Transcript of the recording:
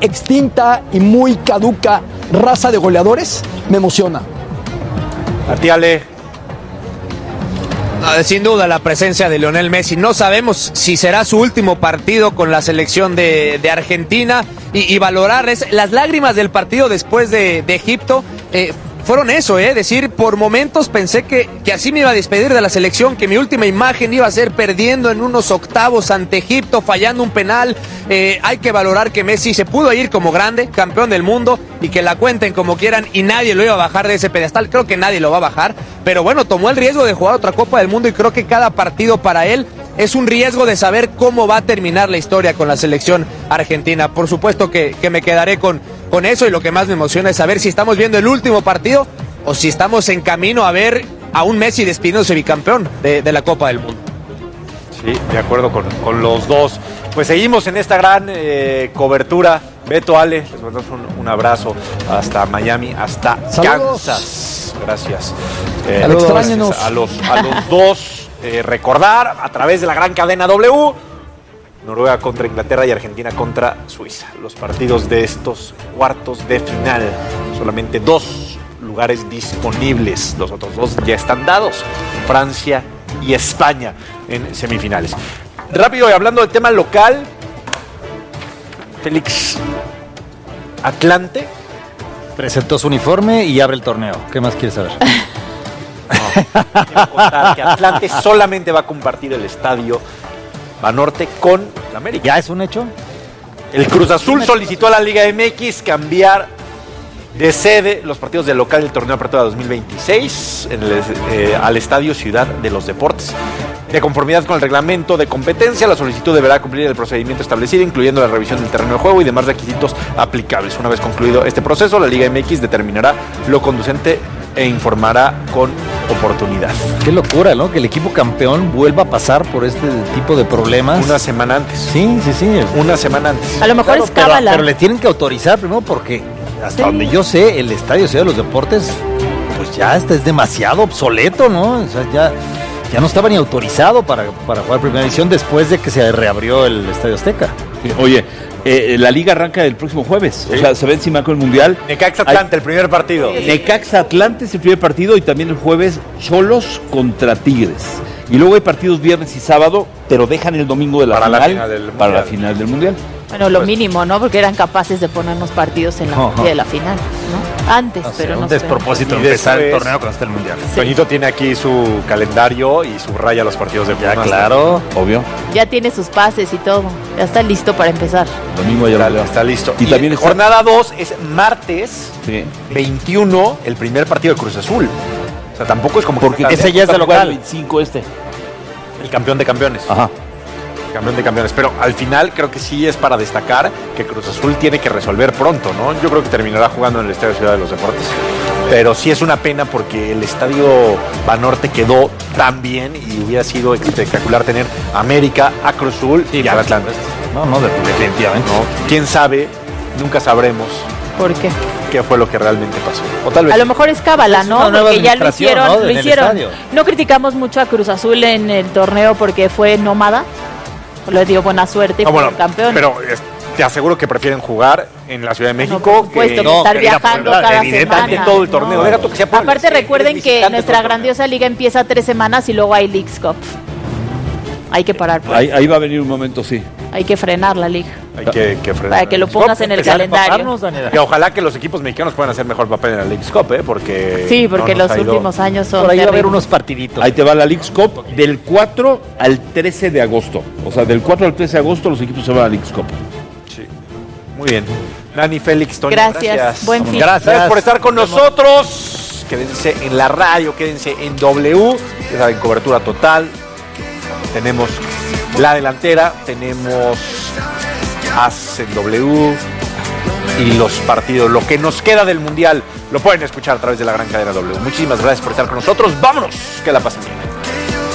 extinta y muy caduca raza de goleadores, me emociona. A ti, Ale. Sin duda la presencia de Lionel Messi. No sabemos si será su último partido con la selección de Argentina y valorar las lágrimas del partido después de Egipto. Fueron eso, decir, por momentos pensé que así me iba a despedir de la selección, que mi última imagen iba a ser perdiendo en unos octavos ante Egipto, fallando un penal. Hay que valorar que Messi se pudo ir como grande, campeón del mundo, y que la cuenten como quieran, y nadie lo iba a bajar de ese pedestal. Creo que nadie lo va a bajar, pero bueno, tomó el riesgo de jugar otra Copa del Mundo, y creo que cada partido para él es un riesgo de saber cómo va a terminar la historia con la selección argentina. Por supuesto que me quedaré con eso, y lo que más me emociona es saber si estamos viendo el último partido o si estamos en camino a ver a un Messi despidiéndose bicampeón de la Copa del Mundo. Sí, de acuerdo con los dos. Pues seguimos en esta gran cobertura. Beto, Ale, les mandamos un abrazo hasta Miami, hasta Saludos. Kansas. Gracias. Extrañenos. A los dos, recordar a través de la gran cadena W, Noruega contra Inglaterra y Argentina contra Suiza. Los partidos de estos cuartos de final. Solamente 2 lugares disponibles. Los otros 2 ya están dados. Francia y España en semifinales. Rápido, y hablando del tema local, Félix, Atlante presentó su uniforme y abre el torneo. ¿Qué más quieres saber? Quiero contar que Atlante solamente va a compartir el estadio Banorte con la América. ¿Ya es un hecho? El Cruz Azul solicitó a la Liga MX cambiar de sede los partidos del local del torneo de apertura 2026 al Estadio Ciudad de los Deportes. De conformidad con el reglamento de competencia, la solicitud deberá cumplir el procedimiento establecido, incluyendo la revisión del terreno de juego y demás requisitos aplicables. Una vez concluido este proceso, la Liga MX determinará lo conducente e informará con oportunidad. Qué locura, ¿no? Que el equipo campeón vuelva a pasar por este tipo de problemas. Una semana antes. Sí. Una semana antes. A lo mejor es cábala. Pero le tienen que autorizar primero porque hasta donde yo sé, el Estadio Ciudad de los Deportes, pues ya es demasiado obsoleto, ¿no? O sea, ya no estaba ni autorizado para jugar primera división después de que se reabrió el Estadio Azteca. Oye, la liga arranca el próximo jueves, o sea, se ve encima con el Mundial. Necaxa Atlante, el primer partido. Necaxa Atlante es el primer partido, y también el jueves Xolos contra Tigres. Y luego hay partidos viernes y sábado, pero dejan el domingo de la final del Mundial. Bueno, lo mínimo, ¿no? Porque eran capaces de ponernos partidos en la de la final, ¿no? Antes, pero no. Un despropósito empezar el torneo cuando está el Mundial. Sí. Toñito tiene aquí su calendario y subraya los partidos de Pumas. Ya, claro, obvio. Ya tiene sus pases y todo. Ya está listo para empezar. Domingo ya está listo. Y también jornada 2 es martes 21, el primer partido de Cruz Azul. O sea, tampoco es como porque ese ya es de local. 25 El campeón de campeones. Ajá. Campeón de campeones, pero al final creo que sí es para destacar que Cruz Azul tiene que resolver pronto, ¿no? Yo creo que terminará jugando en el Estadio Ciudad de los Deportes, pero sí es una pena porque el Estadio Banorte quedó tan bien y hubiera sido espectacular tener a América, a Cruz Azul y a Atlante. No, definitivamente. ¿No? ¿Quién sabe? Nunca sabremos. ¿Por qué? ¿Qué fue lo que realmente pasó? O tal vez a lo mejor es cábala, ¿no? Porque ya lo hicieron, ¿no? Lo hicieron. No criticamos mucho a Cruz Azul en el torneo porque fue nómada. Le dio buena suerte y fue campeón. Pero te aseguro que prefieren jugar en la Ciudad de México por supuesto, que estar viajando cada semana. Todo el torneo. Aparte recuerden que nuestra grandiosa liga empieza 3 semanas y luego hay Leagues Cup. Hay que parar. Ahí va a venir un momento, sí. Hay que frenar la liga. Hay que frenar. Para que lo pongas en el calendario. Que ojalá que los equipos mexicanos puedan hacer mejor papel en la Leagues Cup, porque... Sí, porque los últimos años son por ahí va a haber terribles. unos partiditos. Ahí te va la Leagues Cup del 4 al 13 de agosto. O sea, del 4 al 13 de agosto los equipos se van a la Leagues Cup. Sí. Muy bien. Dani, Félix, Tony, gracias. Buen fin. Gracias por estar con nosotros. Quédense en la radio, quédense en W. Ya saben, cobertura total. Tenemos la delantera, tenemos AS en W y los partidos, lo que nos queda del Mundial, lo pueden escuchar a través de la gran cadena W. Muchísimas gracias por estar con nosotros. Vámonos, que la pasen bien.